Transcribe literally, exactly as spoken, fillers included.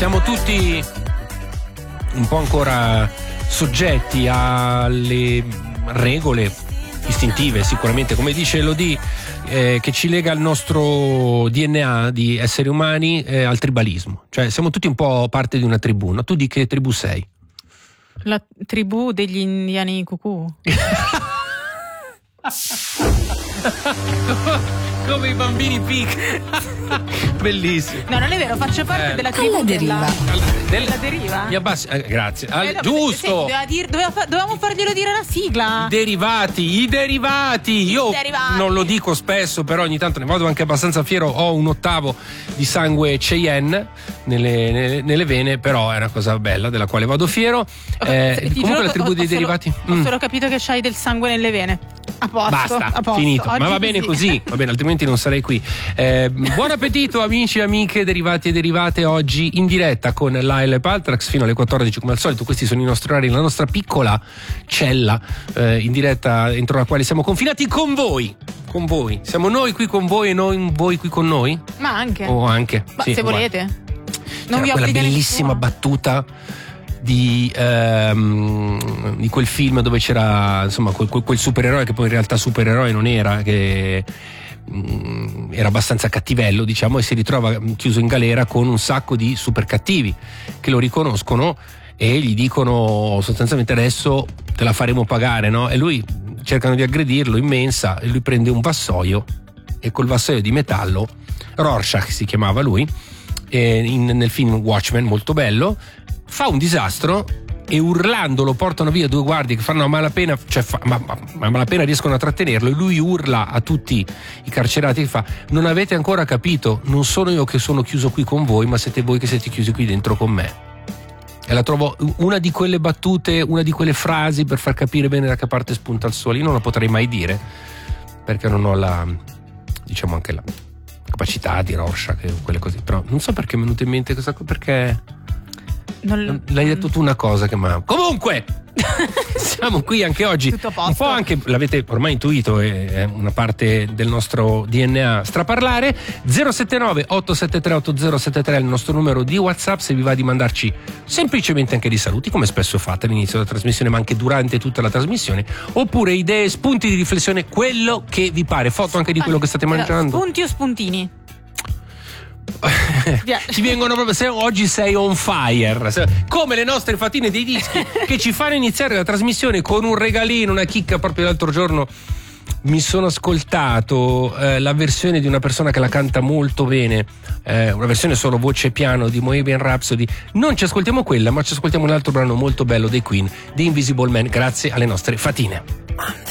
siamo tutti un po' ancora soggetti alle regole istintive, sicuramente, come dice Elodie, eh, che ci lega al nostro D N A di esseri umani, eh, al tribalismo. Cioè siamo tutti un po' parte di una tribù, no? Tu di che tribù sei? La tribù degli indiani cucù. Come i bambini piccoli. Bellissimo. No, non è vero, faccio parte eh. della tribù alla deriva. Del... della deriva. Mi abbassi... eh, grazie. Ah, eh, no, giusto. Sì, doveva dir... doveva fa... dovevamo farglielo dire la sigla. I derivati, i derivati. Io I derivati. Non lo dico spesso, però ogni tanto ne vado anche abbastanza fiero. Ho un ottavo di sangue Cheyenne nelle, nelle, nelle vene, però è una cosa bella della quale vado fiero. Eh, Ti comunque giuro, la tribù ho, dei ho solo, derivati. Ho mm. solo capito che c'hai del sangue nelle vene. A posto. Basta, a posto. finito. Oggi Ma va bene così, va bene, altrimenti non sarei qui. Eh, buon appetito amici e amiche derivati e derivate, oggi in diretta con Laila e Paltrax fino alle quattordici come al solito. Questi sono i nostri orari, la nostra piccola cella eh, in diretta entro la quale siamo confinati con voi. Con voi. Siamo noi qui con voi e noi voi qui con noi? Ma anche. O anche. Ma sì, se guarda. volete. C'era Non vi quella obbliga bellissima nessuno. battuta di, ehm, di quel film dove c'era insomma quel, quel supereroe che poi in realtà supereroe non era, che mh, era abbastanza cattivello, diciamo, e si ritrova chiuso in galera con un sacco di super cattivi che lo riconoscono e gli dicono sostanzialmente adesso te la faremo pagare, no? E lui cercano di aggredirlo in mensa e lui prende un vassoio e col vassoio di metallo, Rorschach si chiamava lui, e in, nel film Watchmen, molto bello, fa un disastro e urlando lo portano via due guardie che fanno a malapena, cioè fa, ma, ma, ma a malapena riescono a trattenerlo, e lui urla a tutti i carcerati che fa: non avete ancora capito, non sono io che sono chiuso qui con voi, ma siete voi che siete chiusi qui dentro con me. E la trovo una di quelle battute, una di quelle frasi per far capire bene da che parte spunta il sole. Io non la potrei mai dire perché non ho la, diciamo, anche la capacità di Rorschach e quelle così, però non so perché mi è venuta in mente questa cosa, perché Non... l'hai detto tu una cosa che ma comunque siamo qui anche oggi. Tutto a posto. Un po' anche, l'avete ormai intuito, è una parte del nostro D N A straparlare. Zero sette nove otto sette tre otto zero sette tre è il nostro numero di WhatsApp, se vi va di mandarci semplicemente anche dei saluti, come spesso fate all'inizio della trasmissione ma anche durante tutta la trasmissione, oppure idee, spunti di riflessione, quello che vi pare, foto anche di quello che state mangiando. Spunti o spuntini? Ci vengono proprio, se oggi sei on fire, come le nostre fatine dei dischi che ci fanno iniziare la trasmissione con un regalino, una chicca. Proprio l'altro giorno mi sono ascoltato eh, la versione di una persona che la canta molto bene, eh, una versione solo voce e piano di Bohemian Rhapsody. Non ci ascoltiamo quella, ma ci ascoltiamo un altro brano molto bello dei Queen, The Invisible Man, grazie alle nostre fatine.